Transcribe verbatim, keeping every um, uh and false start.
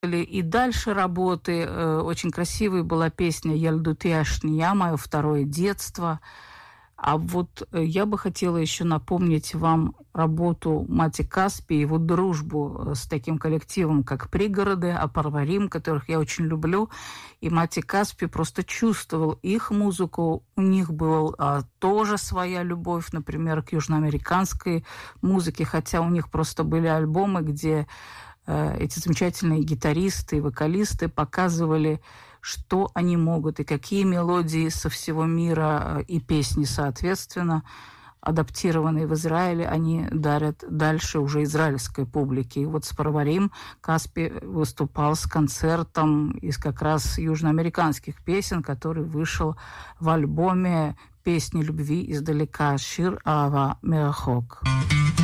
И дальше работы. Очень красивой была песня «Ялдуты Ашния», мое второе детство. А вот я бы хотела еще напомнить вам работу Мати Каспи, его дружбу с таким коллективом, как «Пригороды», «Апарварим», которых я очень люблю. И Мати Каспи просто чувствовал их музыку. У них была а, тоже своя любовь, например, к южноамериканской музыке, хотя у них просто были альбомы, где э, эти замечательные гитаристы и вокалисты показывали, что они могут и какие мелодии со всего мира и песни, соответственно, адаптированные в Израиле, они дарят дальше уже израильской публике. И вот с «Парварим» Каспи выступал с концертом из как раз южноамериканских песен, который вышел в альбоме «Песни любви издалека» «Шир Ава Мерахок».